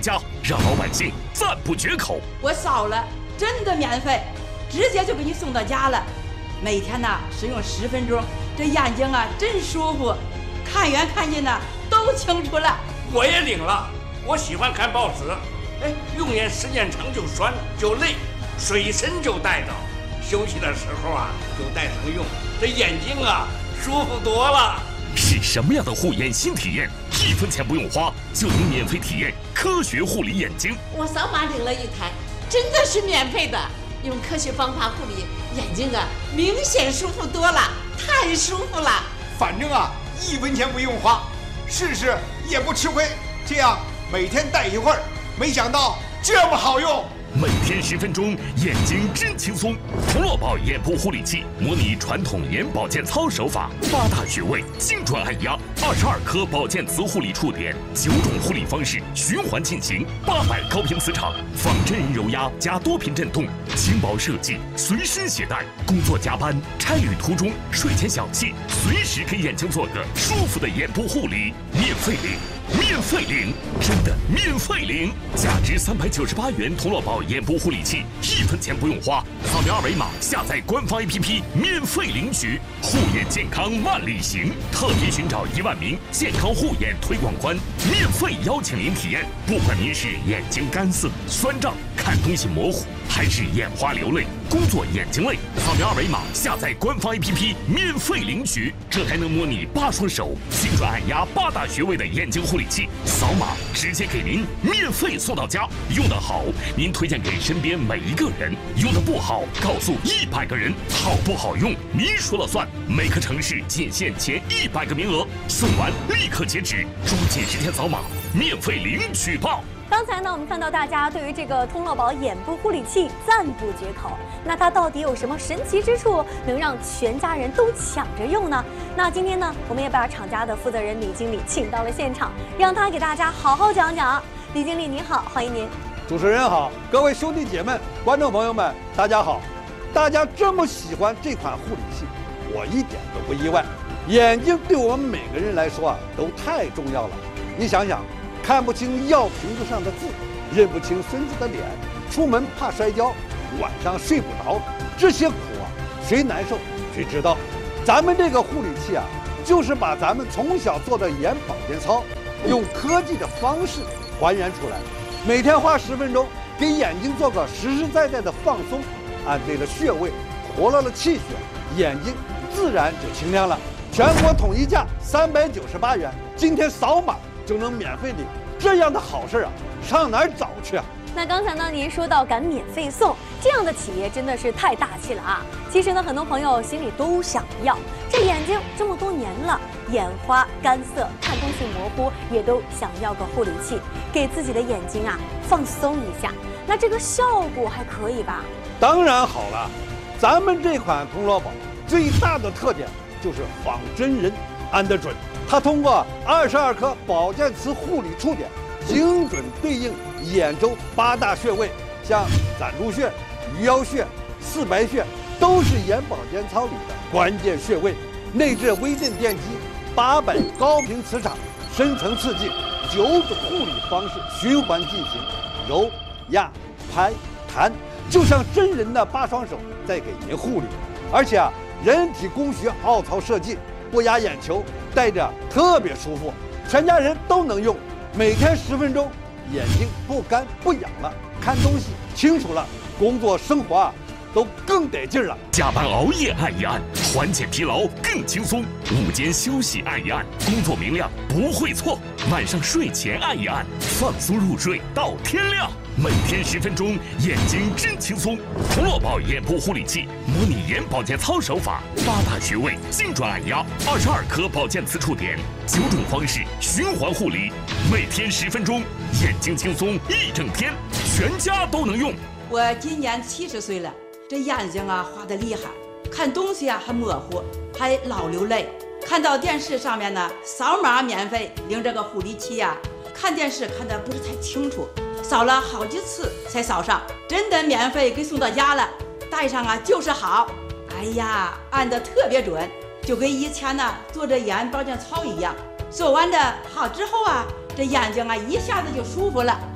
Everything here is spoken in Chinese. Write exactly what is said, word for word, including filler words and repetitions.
家，让老百姓赞不绝口。 我扫了，真的免费，直接就给你送到家了。每天呢使用十分钟，这眼睛啊真舒服，看远看近呢都清楚了。 我也领了，我喜欢看报纸，哎，用眼时间长就酸就累，随身就带着，休息的时候啊就带上用，这眼睛啊舒服多了。 是什么样的护眼新体验？一分钱不用花就能免费体验科学护理眼睛。 我扫码领了一台，真的是免费的。用科学方法护理眼睛啊，明显舒服多了，太舒服了。 反正啊，一分钱不用花，试试也不吃亏。这样每天戴一会儿，没想到这么好用。 每天十分钟，眼睛真轻松。童乐宝眼部护理器模拟传统眼保健操手法，八大穴位精准按压，二十二颗保健磁护理触点，九种护理方式循环进行，八百高频磁场，仿真人揉压加多频震动，轻薄设计，随身携带。工作加班、差旅途中、睡前小憩，随时给眼睛做个舒服的眼部护理，免费领。免费领，真的免费领！价值三百九十八元童乐宝眼部护理器，一分钱不用花，扫描二维码下载官方 A P P 免费领取。护眼健康万里行，特别寻找一万名健康护眼推广官，免费邀请您体验。不管您是眼睛干涩、酸胀、看东西模糊，还是眼花流泪、工作眼睛累，扫描二维码下载官方 A P P 免费领取。这还能模拟八双手精准按压八大穴位的眼睛护理器，扫码直接给您免费送到家。用得好，您推荐给身边每一个人；用得不好，告诉一百个人。好不好用，您说了算。每个城市仅限前一百个名额，送完立刻截止，抓紧时间扫码，免费领取报。 刚才呢，我们看到大家对于这个通乐宝眼部护理器赞不绝口。那它到底有什么神奇之处，能让全家人都抢着用呢？那今天呢，我们也把厂家的负责人李经理请到了现场，让他给大家好好讲讲。李经理您好，欢迎您。 主持人好，各位兄弟姐妹、观众朋友们，大家好。大家这么喜欢这款护理器，我一点都不意外。眼睛对我们每个人来说啊，都太重要了。你想想。看不清药瓶子上的字，认不清孙子的脸，出门怕摔跤，晚上睡不着，这些苦啊，谁难受谁知道。咱们这个护理器啊，就是把咱们从小做的眼保健操，用科技的方式还原出来，每天花十分钟，给眼睛做个实实在在的放松，按对了穴位，活络了气血，眼睛自然就清亮了。全国统一价三百九十八元，今天扫码就能免费领，这样的好事啊，上哪儿找去啊？ 那刚才呢，您说到敢免费送，这样的企业真的是太大气了啊！其实呢，很多朋友心里都想要，这眼睛这么多年了，眼花、干涩、看东西模糊，也都想要个护理器，给自己的眼睛啊放松一下。那这个效果还可以吧？ 当然好了，咱们这款童乐宝最大的特点就是仿真人，按得准。它通过二十二颗保健磁护理触点，精准对应眼周八大穴位，像攒竹穴、鱼腰穴、四白穴，都是眼保健操里的关键穴位。内置微震电机，八百高频磁场，深层刺激，九种护理方式循环进行，揉、压、拍、弹，就像真人的八双手在给您护理。而且啊，人体工学凹槽设计，不压眼球，戴着特别舒服，全家人都能用。每天十分钟，眼睛不干不痒了，看东西清楚了，工作生活啊都更得劲了。 加班熬夜按一按，缓解疲劳更轻松；午间休息按一按，工作明亮不会错；晚上睡前按一按，放松入睡到天亮。每天十分钟，眼睛真轻松。童乐宝眼部护理器模拟眼保健操手法，八大穴位精准按压，二十二颗保健磁触点，九种方式循环护理。每天十分钟，眼睛轻松一整天，全家都能用。 我今年七十岁了，这眼睛啊花得厉害，看东西啊还模糊，还老流泪。看到电视上面呢，扫码免费领这个护理器呀、啊，看电视看得不是太清楚。扫了好几次才扫上，真的免费给送到家了，戴上啊就是好。哎呀，按得特别准，就跟以前呢做着眼保健操一样。做完的好之后啊，这眼睛啊一下子就舒服了。